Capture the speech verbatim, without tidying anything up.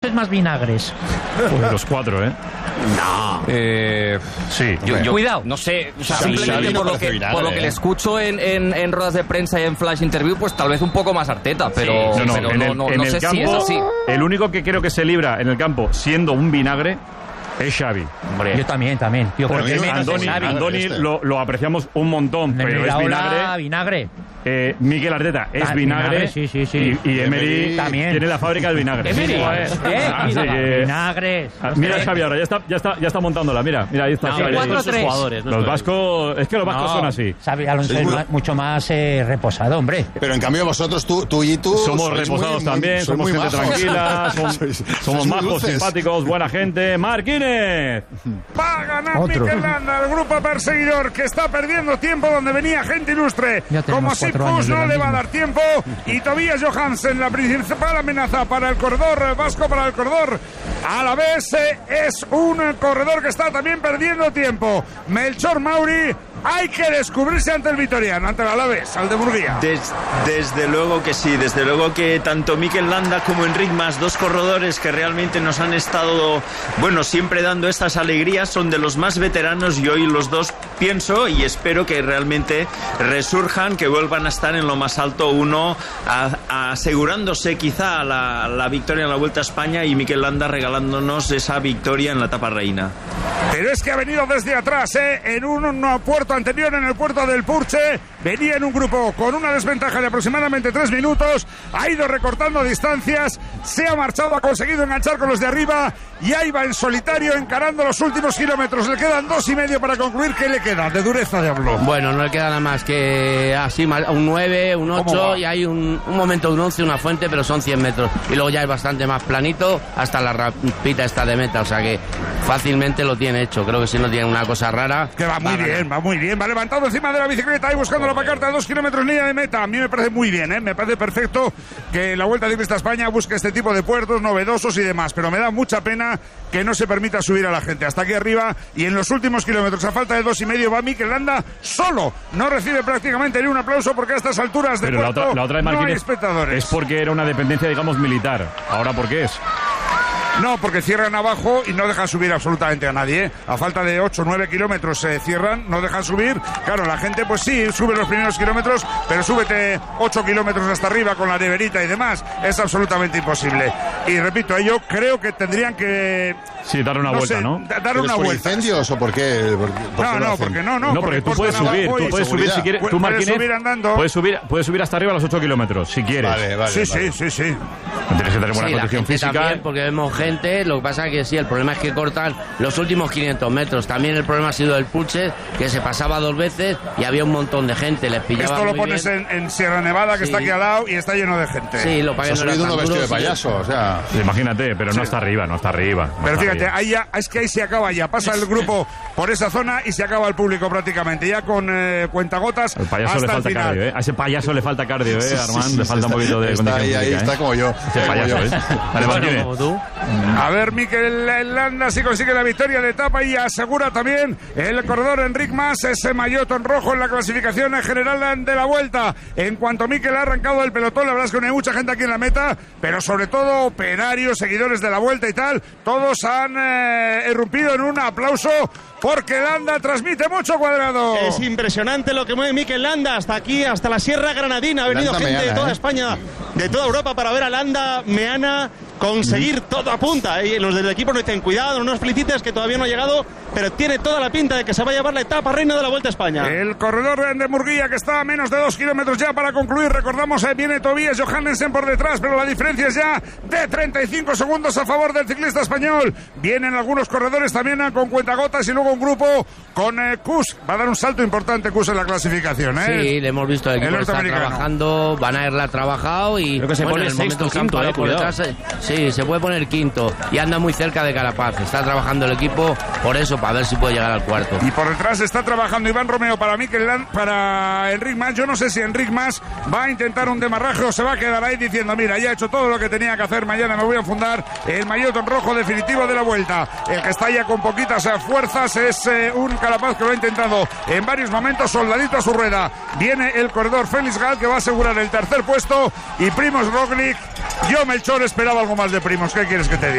chocolates más vinagres? Pues los cuatro, ¿eh? No. Eh, sí. Yo, yo, Cuidado. No sé, o sea, Sí, simplemente sí, por, no lo que, vinagre, por lo que eh. le escucho en, en, en ruedas de prensa y en flash interview, pues tal vez un poco más Arteta, pero Sí. No, no, pero en no, el, no, en no el sé campo, si es así. el único que creo que se libra en el campo siendo un vinagre es Xavi. Hombre. Yo también, también. Yo creo Porque que menos Andoni, es Xavi. Andoni lo, lo apreciamos un montón, De pero es Iraola, vinagre. vinagre. Eh, Miguel Arteta es Ah, vinagre, vinagre, sí, sí, sí. Y, y Emery, Emery también. tiene la fábrica del vinagre. Emery, Joder. ¿eh? Así que- Vinagres. Ah, mira a Xavi ahora, ya está, ya está, ya está montándola, mira, mira, ahí está. No, Xavi. cuatro tres. Los vascos, es que los vascos No, son así. Xavi Alonso Sí, es muy- ma- mucho más eh, reposado, hombre. Pero en cambio vosotros, tú, tú y tú... Somos sois reposados muy- también, sois somos muy gente majos. tranquila, som- Sois- somos sois muy majos, dulces. simpáticos, buena gente. Marquínez. Va a ganar Otro. Mikel Landa, el grupo perseguidor que está perdiendo tiempo donde venía gente ilustre. Ya tenemos Como si cuatro años no de lo le va a mismo. dar tiempo. Y Tobias Johansen, la principal amenaza para el corredor vasco, para el corredor. A la vez eh, es un corredor que está también perdiendo tiempo. Melchor Mauri. Hay que descubrirse ante el Vitoriano, ante el Alavés, al de Murguía. Des- desde luego que sí, desde luego que tanto Mikel Landa como Enric Mas, dos corredores que realmente nos han estado, bueno, siempre dando estas alegrías, son de los más veteranos y hoy los dos pienso y espero que realmente resurjan, que vuelvan a estar en lo más alto, uno a- a asegurándose quizá la, la victoria en la Vuelta a España y Mikel Landa regalándonos esa victoria en la etapa reina. Pero es que ha venido desde atrás, ¿eh? En un, un puerto anterior, en el puerto del Purche. Venía en un grupo con una desventaja de aproximadamente tres minutos. Ha ido recortando distancias. Se ha marchado, ha conseguido enganchar con los de arriba. Y ahí va en solitario encarando los últimos kilómetros. Le quedan dos y medio para concluir. ¿Qué le queda? De dureza de hablo. Bueno, no le queda nada más que así, un nueve, un ¿Cómo ocho va? y hay un, un momento, un once, una fuente, pero son cien metros. Y luego ya es bastante más planito hasta la rapita esta de meta, o sea que fácilmente lo tiene hecho. Creo que si no tiene una cosa rara... Que va muy a ganar. bien, va muy bien. Va levantado encima de la bicicleta y buscando la pacarta a dos kilómetros línea de meta. A mí me parece muy bien, ¿eh? Me parece perfecto que la Vuelta Ciclista a España busque este tipo de puertos novedosos y demás. Pero me da mucha pena que no se permita subir a la gente hasta aquí arriba. Y en los últimos kilómetros, a falta de dos y medio, va Mikel Landa solo. No recibe prácticamente ni un aplauso porque a estas alturas de Pero la puerto otra, la otra de no hay Marquínez espectadores. es porque era una dependencia, digamos, militar. Ahora, ¿por qué es? No, porque cierran abajo y no dejan subir absolutamente a nadie, ¿eh? A falta de ocho o nueve kilómetros se cierran, no dejan subir. Claro, la gente pues sí, sube los primeros kilómetros, pero súbete ocho kilómetros hasta arriba con la neverita y demás. Es absolutamente imposible. Y repito, yo creo que tendrían que... Sí, dar una no vuelta, sé, ¿no? da- dar ¿Pero una es por vuelta. incendios o por qué? ¿Por qué- por qué No, lo no, hacen? porque no, no. No, porque tú puedes cortan subir, abajo tú y puedes subir seguridad. si quieres. Puedes Tú, Marquínez, subir andando. puedes subir, puedes subir hasta arriba a los ocho kilómetros, si quieres. Vale, vale, Sí, vale. sí, sí, sí. Tienes que tener buena Sí, la condición gente física. también, porque vemos gente, lo que pasa es que sí, el problema es que cortan los últimos quinientos metros. También el problema ha sido el Pulche, que se pasaba dos veces y había un montón de gente, les pillaba Esto lo muy pones bien. en, en Sierra Nevada, que Sí. está aquí al lado, y está lleno de gente. Sí, lo Se pagué ha no era subido tan uno vestido de duro, sí. payaso, o sea... Sí, imagínate, pero no está arriba, no está arriba. no Pero está fíjate, arriba. ahí ya, es que ahí se acaba ya, pasa el grupo por esa zona y se acaba el público prácticamente, ya con eh, cuentagotas Al payaso hasta le falta el final. cardio, ¿eh? A ese payaso le falta cardio, ¿eh, Sí, sí, Armand? sí, le sí, falta un está- poquito de está condición ahí, ahí, física, está ¿eh? como yo. Ese como payaso, yo. ¿eh? Vale, Martínez. Como tú. A ver, Mikel Landa si consigue la victoria de etapa y asegura también el corredor Enric Mas, ese maillot en rojo en la clasificación en general de la Vuelta. En cuanto Mikel ha arrancado del pelotón, la verdad es que no hay mucha gente aquí en la meta, pero sobre todo operarios, seguidores de la Vuelta y tal, todos han eh, irrumpido en un aplauso porque Landa transmite mucho, Cuadrado. Es impresionante lo que mueve Mikel Landa hasta aquí, hasta la Sierra Granadina. Ha venido Landa gente Meana, de toda ¿eh? España, de toda Europa para ver a Landa Meana conseguir todo a punta. Y los del equipo nos dicen, cuidado, no nos felicites que todavía no ha llegado, pero tiene toda la pinta de que se va a llevar la etapa reina de la Vuelta a España. El corredor de Murguía, que está a menos de dos kilómetros ya para concluir. Recordamos, eh, viene Tobias Johansen por detrás, pero la diferencia es ya de treinta y cinco segundos a favor del ciclista español. Vienen algunos corredores también eh, con cuentagotas y luego un grupo con eh, Kuss. Va a dar un salto importante Kuss en la clasificación, ¿eh? Sí, le hemos visto, el equipo El está norteamericano. trabajando, Van Aert la ha trabajado y Creo que se bueno, pone en el sexto, momento quinto, Campo, eh, por cuidado. detrás, eh, sí, se puede poner quinto y anda muy cerca de Carapaz. Está trabajando el equipo por eso, para ver si puede llegar al cuarto. Y por detrás está trabajando Iván Romeo para Mikel Landa, para Enric Mas. Yo no sé si Enric Mas va a intentar un demarraje o se va a quedar ahí diciendo, mira, ya he hecho todo lo que tenía que hacer, mañana me voy a fundar el maillot en rojo definitivo de la Vuelta. El que está ya con poquitas eh, fuerzas es eh, un Carapaz que lo ha intentado en varios momentos, soldadito a su rueda. Viene el corredor Félix Gal, que va a asegurar el tercer puesto, y Primož Roglic. Yo, Melchor, esperaba algo más de Primož. ¿Qué quieres que te diga?